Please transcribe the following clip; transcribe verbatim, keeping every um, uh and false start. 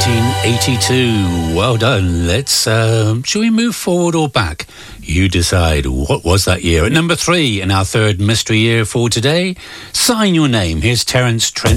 nineteen eighty-two. Well done. Let's, um, shall we move forward or back? You decide. What was that year? At number three in our third mystery year for today, Sign Your Name. Here's Terence Trent.